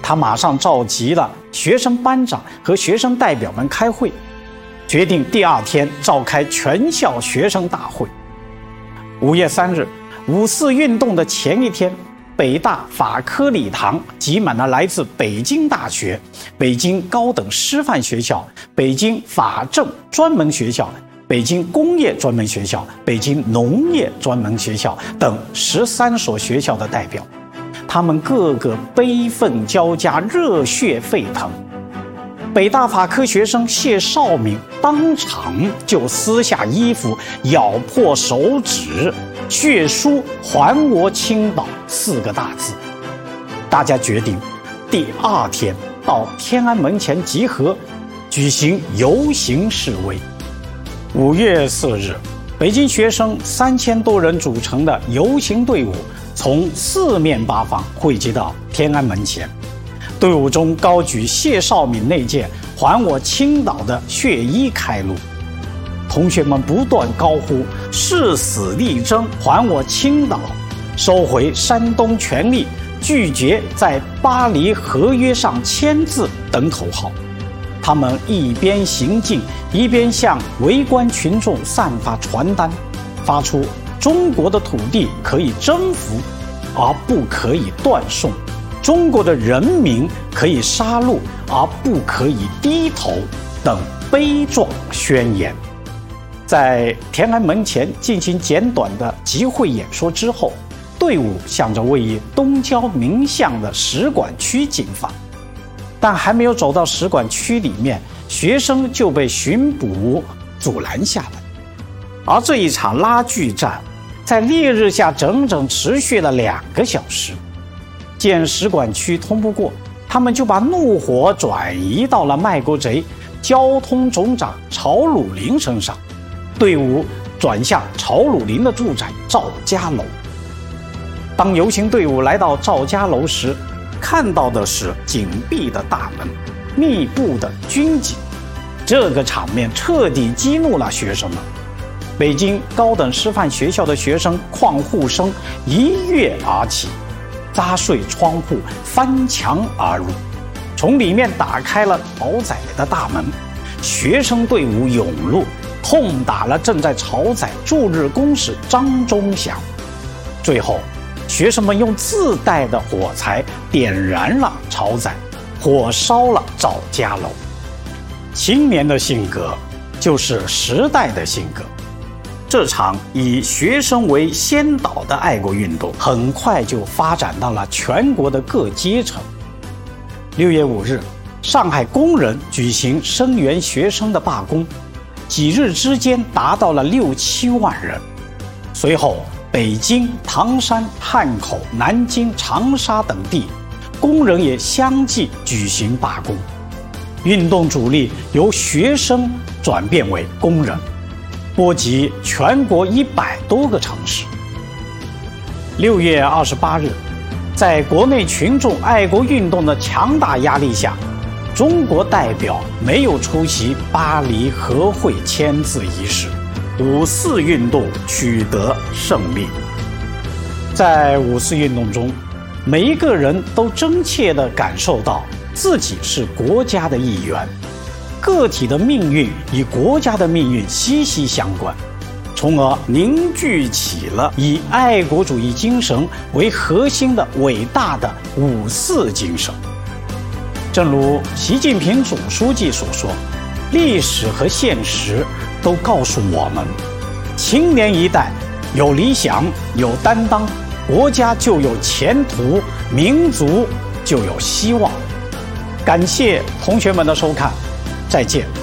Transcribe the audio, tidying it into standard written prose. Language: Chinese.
他马上召集了学生班长和学生代表们开会，决定第二天召开全校学生大会。5月3日，5·4运动的前一天，北大法科礼堂挤满了来自北京大学、北京高等师范学校、北京法政专门学校、北京工业专门学校、北京农业专门学校等13所学校的代表，他们个个悲愤交加，热血沸腾。北大法科学生谢绍敏当场就撕下衣服，咬破手指，血书“还我青岛”4个大字。大家决定第二天到天安门前集合，举行游行示威。5月4日，北京学生3000多人组成的游行队伍从4面8方汇集到天安门前。队伍中高举谢绍敏那件“还我青岛”的血衣开路，同学们不断高呼“誓死力争，还我青岛，收回山东权利，拒绝在巴黎合约上签字”等口号。他们一边行进，一边向围观群众散发传单，发出“中国的土地可以征服，而不可以断送；中国的人民可以杀戮，而不可以低头”等悲壮宣言。在天安门前进行简短的集会演说之后，队伍向着位于东郊民巷的使馆区进发。但还没有走到使馆区里面，学生就被巡捕阻拦下来。而这一场拉锯战在烈日下整整持续了2个小时。见使馆区通不过，他们就把怒火转移到了卖国贼交通总长曹汝霖身上，队伍转向曹汝霖的住宅赵家楼。当游行队伍来到赵家楼时，看到的是紧闭的大门，密布的军警。这个场面彻底激怒了学生们。北京高等师范学校的学生狂呼声一跃而起，砸碎窗户，翻墙而入，从里面打开了曹载的大门。学生队伍涌入，痛打了正在曹载驻日公使张忠祥。最后学生们用自带的火柴点燃了曹载，火烧了赵家楼。青年的性格就是时代的性格。这场以学生为先导的爱国运动很快就发展到了全国的各阶层。6月5日，上海工人举行声援学生的罢工，几日之间达到了6、7万人。随后北京、唐山、汉口、南京、长沙等地，工人也相继举行罢工。运动主力由学生转变为工人，波及全国100多个城市。6月28日，在国内群众爱国运动的强大压力下，中国代表没有出席巴黎和会签字仪式，5·4运动取得胜利。在5·4运动中，每一个人都真切地感受到自己是国家的一员，个体的命运与国家的命运息息相关，从而凝聚起了以爱国主义精神为核心的伟大的5·4精神。正如习近平总书记所说，历史和现实都告诉我们，青年一代有理想有担当，国家就有前途，民族就有希望。感谢同学们的收看，再见。